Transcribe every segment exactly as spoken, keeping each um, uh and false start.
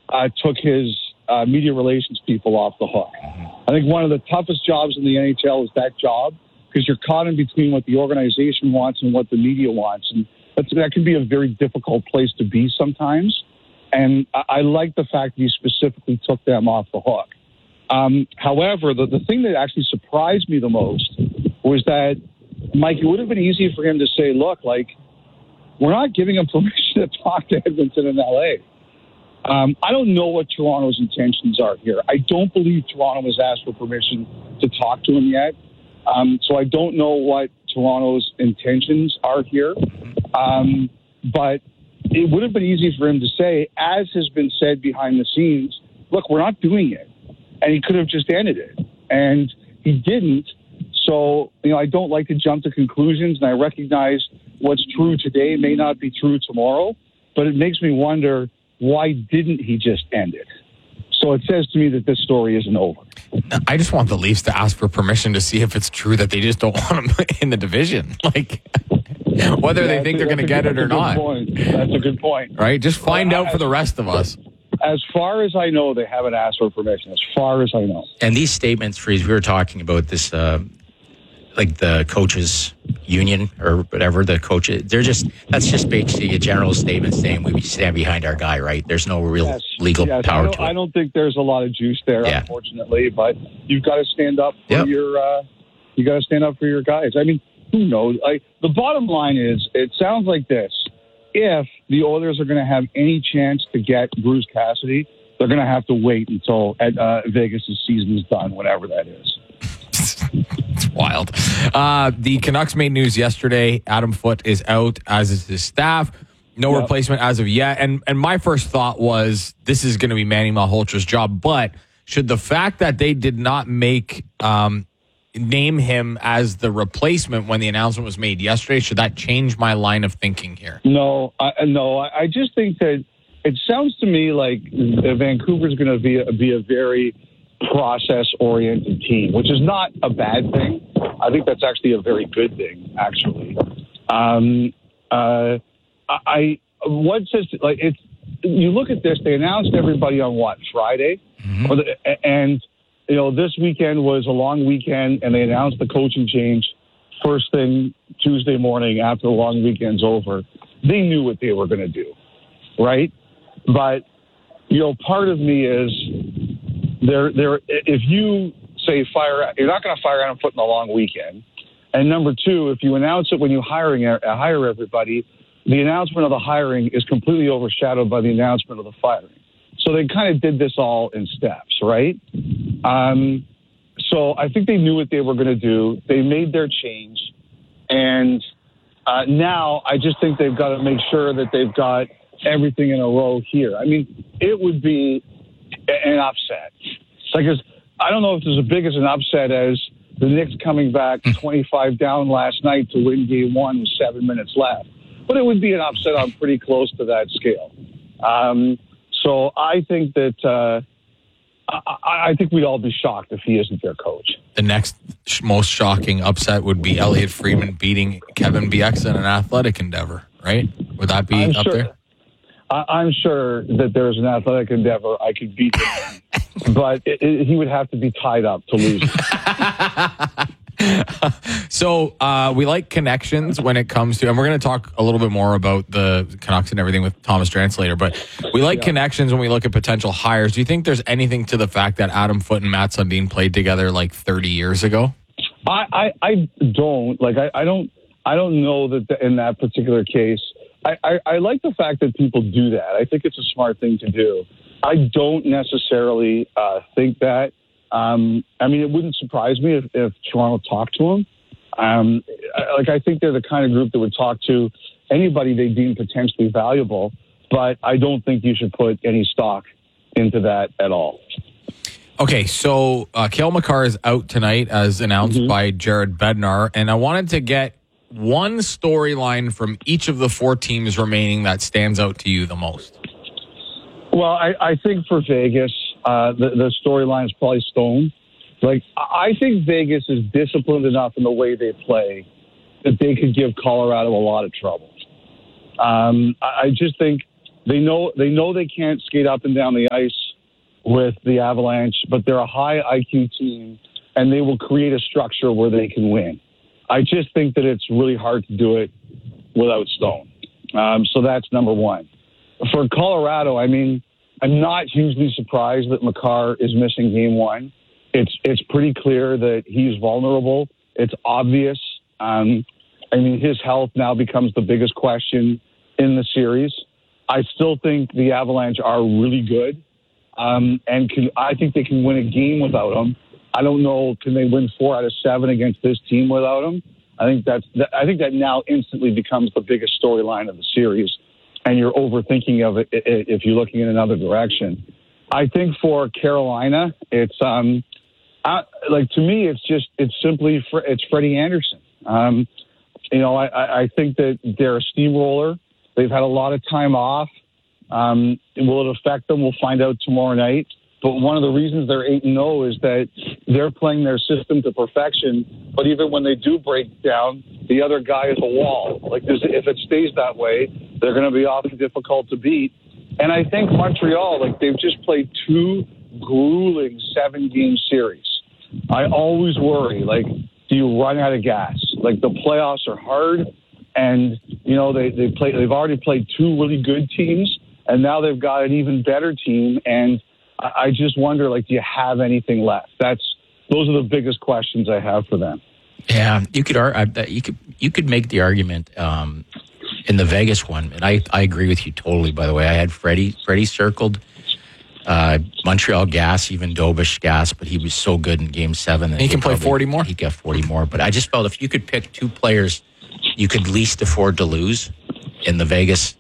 uh, took his uh, media relations people off the hook. I think one of the toughest jobs in the N H L is that job because you're caught in between what the organization wants and what the media wants. And that's, that can be a very difficult place to be sometimes. And I, I like the fact that he specifically took them off the hook. Um, however, the, the thing that actually surprised me the most was that, Mike, it would have been easy for him to say, look, like, we're not giving him permission to talk to Edmonton and L A. Um, I don't know what Toronto's intentions are here. I don't believe Toronto has asked for permission to talk to him yet. Um, so I don't know what Toronto's intentions are here. Um, but it would have been easy for him to say, as has been said behind the scenes, look, we're not doing it. And he could have just ended it. And he didn't. So, you know, I don't like to jump to conclusions, and I recognize what's true today may not be true tomorrow, but it makes me wonder, why didn't he just end it? So it says to me that this story isn't over. I just want the Leafs to ask for permission to see if it's true that they just don't want him in the division. Like, whether yeah, they think they're going to get it or not. Point. That's a good point. Right? Just find well, out for the rest of us. As far as I know, they haven't asked for permission. As far as I know. And these statements, Freeze, we were talking about this, uh, like the coaches union or whatever, the coaches, they're just, that's just basically a general statement saying we stand behind our guy, right? There's no real yes, legal yes. power I to it. I don't think there's a lot of juice there, yeah. unfortunately, but you've got to stand up for yep. your, uh, you got to stand up for your guys. I mean, who knows? Like, the bottom line is, it sounds like this. If the Oilers are going to have any chance to get Bruce Cassidy, they're going to have to wait until uh, Vegas' season is done, whatever that is. It's wild. Uh, the Canucks made news yesterday. Adam Foote is out, as is his staff. No yep. replacement as of yet. And and my first thought was, this is going to be Manny Malholtra's job. But should the fact that they did not make um, name him as the replacement when the announcement was made yesterday, should that change my line of thinking here? No, I, no. I just think that it sounds to me like Vancouver's going to be a, be a very process-oriented team, which is not a bad thing. I think that's actually a very good thing, actually. Um, uh, I what says like it's you look at this. They announced everybody on what Friday, mm-hmm. or the, and you know this weekend was a long weekend, and they announced the coaching change first thing Tuesday morning after the long weekend's over. They knew what they were going to do, right? But you know, part of me is. There, there. If you say fire, you're not going to fire Adam Foote in a long weekend. And number two, if you announce it when you hiring uh, hire everybody, the announcement of the hiring is completely overshadowed by the announcement of the firing. So they kind of did this all in steps, right? Um, so I think they knew what they were going to do. They made their change, and uh, now I just think they've got to make sure that they've got everything in a row here. I mean, it would be an upset. Like, I don't know if it's as big as an upset as the Knicks coming back twenty-five down last night to win game one with seven minutes left. But it would be an upset on pretty close to that scale. Um, so I think that uh, I, I think we'd all be shocked if he isn't their coach. The next sh- most shocking upset would be Elliot Friedman beating Kevin Bieksa in an athletic endeavor, right? Would that be I'm up sure. there? I'm sure that there's an athletic endeavor I could beat him, but it, it, he would have to be tied up to lose. So uh, we like connections when it comes to, and we're going to talk a little bit more about the Canucks and everything with Thomas Drance later, but we like yeah. connections when we look at potential hires. Do you think there's anything to the fact that Adam Foote and Matt Sundin played together like thirty years ago? I, I, I don't like. I, I don't. I don't know that the, in that particular case. I, I, I like the fact that people do that. I think it's a smart thing to do. I don't necessarily uh, think that. Um, I mean, it wouldn't surprise me if, if Toronto talked to him. Um, like, I think they're the kind of group that would talk to anybody they deem potentially valuable, but I don't think you should put any stock into that at all. Okay, so uh, Cale Makar is out tonight, as announced mm-hmm. by Jared Bednar, and I wanted to get one storyline from each of the four teams remaining that stands out to you the most. Well, I, I think for Vegas, uh, the, the storyline is probably Stone. Like, I think Vegas is disciplined enough in the way they play that they could give Colorado a lot of trouble. Um, I just think they know they know they can't skate up and down the ice with the Avalanche, but they're a high I Q team, and they will create a structure where they can win. I just think that it's really hard to do it without Stone. Um, so that's number one. For Colorado, I mean, I'm not hugely surprised that Makar is missing game one. It's it's pretty clear that he's vulnerable. It's obvious. Um, I mean, his health now becomes the biggest question in the series. I still think the Avalanche are really good, um, and can, I think they can win a game without him. I don't know, can they win four out of seven against this team without him? I think that's that, I think that now instantly becomes the biggest storyline of the series, and you're overthinking of it if you're looking in another direction. I think for Carolina, it's um, I, like to me, it's just it's simply it's Freddie Anderson. Um, you know, I, I think that they're a steamroller. They've had a lot of time off. Um, will it affect them? We'll find out tomorrow night. But one of the reasons they're eight and zero is that they're playing their system to perfection. But even when they do break down, the other guy is a wall. Like if it stays that way, they're going to be awfully difficult to beat. And I think Montreal, like they've just played two grueling seven-game series. I always worry, like, do you run out of gas? Like the playoffs are hard, and you know they they play. They've already played two really good teams, and now they've got an even better team. And I, I just wonder, like, do you have anything left? That's those are the biggest questions I have for them. Yeah, you could you could you could make the argument um, in the Vegas one, and I, I agree with you totally. By the way, I had Freddie Freddie circled. Uh, Montreal gas, even Dobish gas, but he was so good in Game Seven that he can play probably, forty more. He got forty more, but I just felt if you could pick two players, you could least afford to lose in the Vegas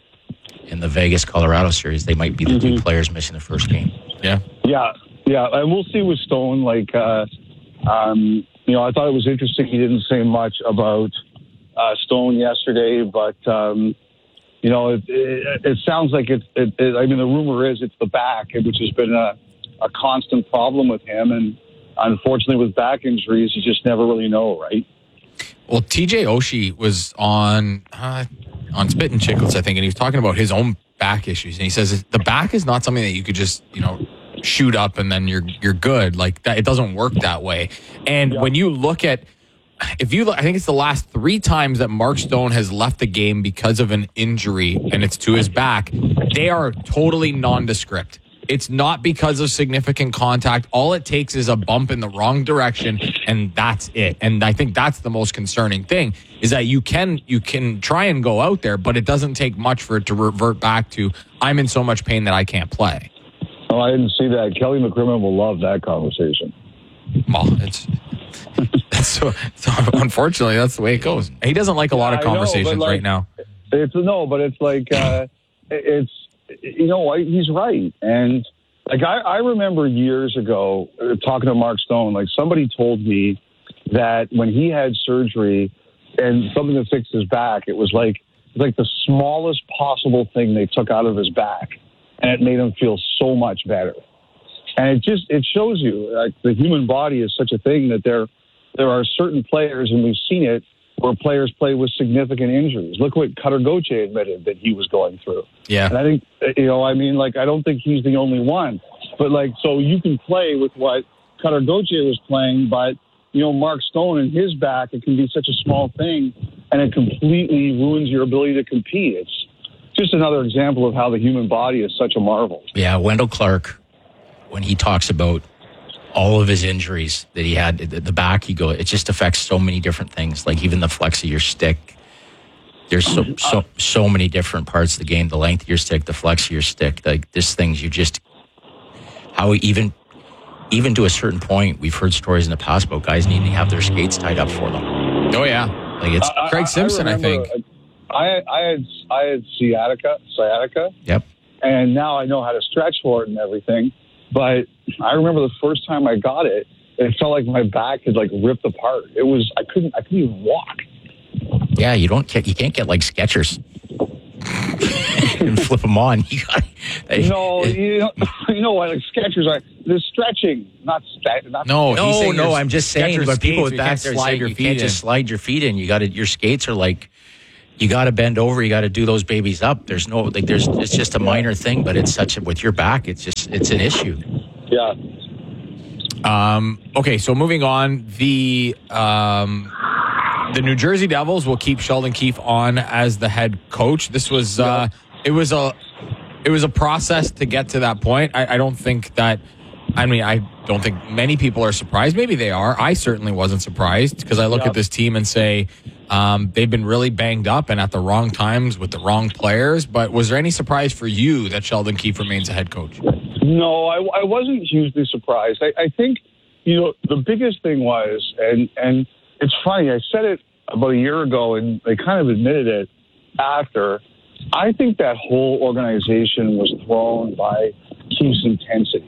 in the Vegas Colorado series. They might be the mm-hmm. two players missing the first game. Yeah, yeah, yeah, and we'll see with Stone. Like, uh, um, you know, I thought it was interesting. He didn't say much about uh, Stone yesterday, but. Um, You know, it, it, it sounds like it's, it, it, I mean, the rumor is it's the back, which has been a, a constant problem with him. And unfortunately, with back injuries, you just never really know, right? Well, T J Oshie was on uh, on Spit and Chicklets, I think, and he was talking about his own back issues. And he says the back is not something that you could just, you know, shoot up and then you're you're good. Like that, it doesn't work that way. And yeah. when you look at If you, I think it's the last three times that Mark Stone has left the game because of an injury, and it's to his back. They are totally nondescript. It's not because of significant contact. All it takes is a bump in the wrong direction, and that's it. And I think that's the most concerning thing is that you can you can try and go out there, but it doesn't take much for it to revert back to I'm in so much pain that I can't play. Oh, I didn't see that. Kelly McCrimmon will love that conversation. Well, it's. So, so unfortunately, that's the way it goes. He doesn't like a lot of conversations know, like, right now. It's no, but it's like uh, it's you know he's right, and like I, I remember years ago uh, talking to Mark Stone. Like somebody told me that when he had surgery and something that fixed his back, it was like it was like the smallest possible thing they took out of his back, and it made him feel so much better. And it just it shows you like the human body is such a thing that there there are certain players, and we've seen it, where players play with significant injuries. Look what Cutter Gauthier admitted that he was going through. Yeah. And I think, you know, I mean, like, I don't think he's the only one. But, like, so you can play with what Cutter Gauthier was playing, but, you know, Mark Stone and his back, it can be such a small thing, and it completely ruins your ability to compete. It's just another example of how the human body is such a marvel. Yeah, Wendell Clark, when he talks about all of his injuries that he had, the back, he go, it just affects so many different things, like even the flex of your stick. There's so so so many different parts of the game, the length of your stick, the flex of your stick, like this things you just, how even, even to a certain point, we've heard stories in the past about guys needing to have their skates tied up for them. Oh yeah. Like it's uh, Craig Simpson, I, I, I think. I, I had, I had sciatica, sciatica. Yep. And now I know how to stretch for it and everything. But I remember the first time I got it, it felt like my back had like ripped apart. It was I couldn't I couldn't even walk. Yeah, you don't get, you can't get like Skechers and flip them on. You got no, you know, you know what? Like Skechers are they're stretching, not st- not. No, no, no. I'm just saying, Skechers but people with skates, back you there slide saying your you feet can't in. just slide your feet in. You got to your skates are like you got to bend over. You got to do those babies up. There's no like. There's it's just a minor thing, but it's such a, with your back. It's just it's an issue. Yeah. Um, okay, so moving on, the um, the New Jersey Devils will keep Sheldon Keefe on as the head coach. This was uh, it was a it was a process to get to that point. I, I don't think that. I mean, I don't think many people are surprised. Maybe they are. I certainly wasn't surprised because I look Yep. at this team and say um, they've been really banged up and at the wrong times with the wrong players. But was there any surprise for you that Sheldon Keefe remains a head coach? No, I, I wasn't hugely surprised. I, I think, you know, the biggest thing was, and and it's funny, I said it about a year ago, and they kind of admitted it after. I think that whole organization was thrown by Keefe's intensity.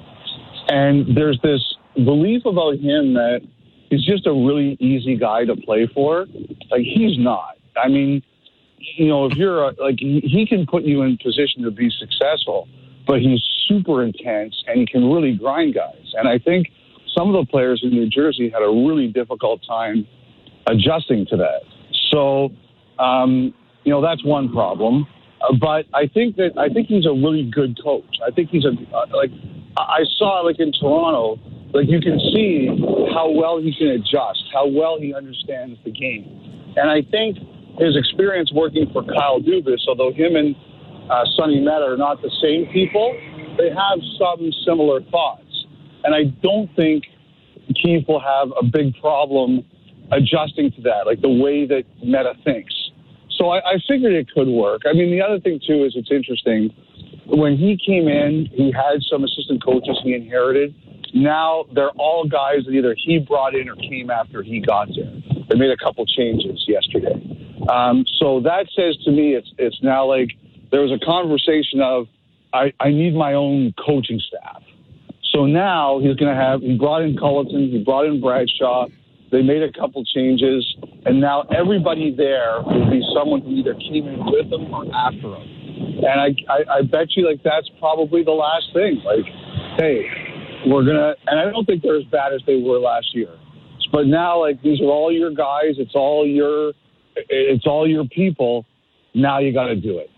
And there's this belief about him that he's just a really easy guy to play for. Like, he's not. I mean, you know, if you're a, like, he, he can put you in position to be successful, but he's super intense and he can really grind guys. And I think some of the players in New Jersey had a really difficult time adjusting to that. So, um, you know, that's one problem. Uh, but I think that I think he's a really good coach. I think he's a uh, like I saw like in Toronto, like you can see how well he can adjust, how well he understands the game. And I think his experience working for Kyle Dubas, although him and uh, Sonny Mehta are not the same people, they have some similar thoughts. And I don't think Keefe will have a big problem adjusting to that, like the way that Mehta thinks. So I, I figured it could work. I mean, the other thing, too, is it's interesting. When he came in, he had some assistant coaches he inherited. Now they're all guys that either he brought in or came after he got there. They made a couple changes yesterday. Um, so that says to me it's it's now like there was a conversation of I, I need my own coaching staff. So now he's going to have, he brought in Culleton, he brought in Bradshaw. They made a couple changes, and now everybody there will be someone who either came in with them or after them. And I, I, I bet you, like, that's probably the last thing. Like, hey, we're going to – and I don't think they're as bad as they were last year. But now, like, these are all your guys. It's all your – it's all your people. Now you got to do it.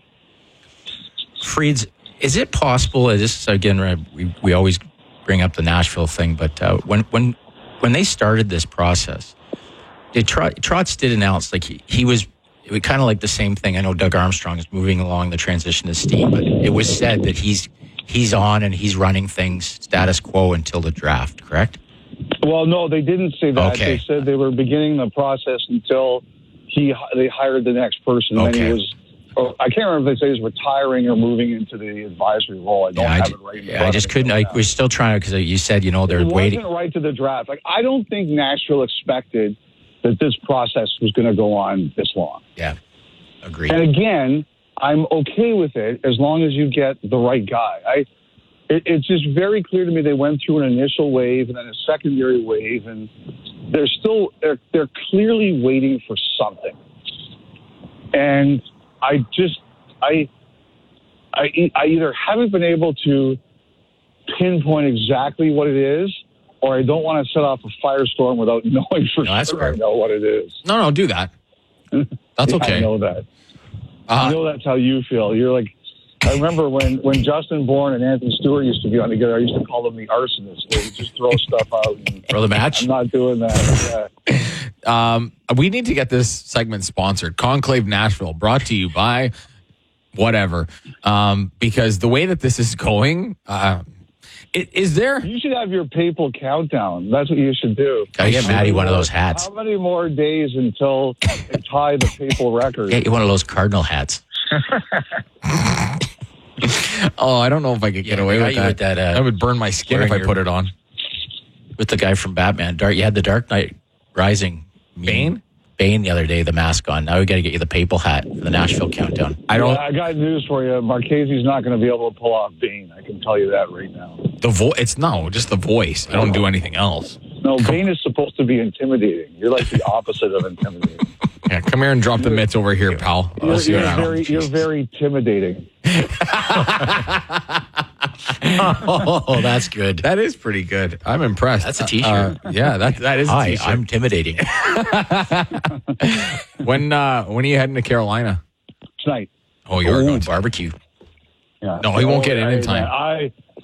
Freeds, is it possible – this is, again, we, we always bring up the Nashville thing, but uh, when when – when they started this process, it, Trotz did announce, like, he, he was, it was kind of like the same thing. I know Doug Armstrong is moving along the transition to steam, but it was said that he's he's on and he's running things status quo until the draft, correct? Well, no, they didn't say that. Okay. They said they were beginning the process until he they hired the next person. Okay. And then he was, or I can't remember if they say he's retiring or moving into the advisory role. I don't yeah, have I, it right yeah, I just couldn't. I was still trying because you said, you know, they're it waiting. It wasn't right to the draft. Like, I don't think Nashville expected that this process was going to go on this long. Yeah, agreed. And again, I'm okay with it as long as you get the right guy. I, it, it's just very clear to me they went through an initial wave and then a secondary wave, and they're still they're, they're clearly waiting for something. And I just I, I I either haven't been able to pinpoint exactly what it is, or I don't want to set off a firestorm without knowing for no, sure fair. I know what it is. No, no, do that. That's Yeah, okay. I know that. Uh, I know that's how you feel. You're like, I remember when, when Justin Bourne and Anthony Stewart used to be on together, I used to call them the arsonists. They would just throw stuff out. And For the match? I'm not doing that. Yeah. Um, we need to get this segment sponsored. Conclave Nashville, brought to you by whatever. Um, because the way that this is going, uh, it, is there? You should have your papal countdown. That's what you should do. Gotta get Maddie one of those hats. How many more days until they tie the papal record? Get you one of those cardinal hats. Oh, I don't know if I could get Yeah, away they got with you that. with that, uh, that would burn my skin if I wearing put your- it on. With the guy from Batman. Dark, you had the Dark Knight Rising. Bane? Bane the other day, the mask on. Now we got to get you the papal hat for the Nashville countdown. I don't. Well, I got news for you. Marchese's not going to be able to pull off Bane. I can tell you that right now. The vo- It's no, just the voice. I don't do anything else. No, Bane is supposed to be intimidating. You're like the opposite of intimidating. Yeah, come here and drop the mitts over here, pal. I'll You're, see you're what happens. very, you're very intimidating. Oh, that's good. That is pretty good. I'm impressed. That's a T-shirt. Uh, yeah, that that is. A Hi, t-shirt. I'm intimidating. when uh, when are you heading to Carolina? Tonight. Oh, you're Ooh, going to barbecue. Yeah. No, he won't get in in I- time. I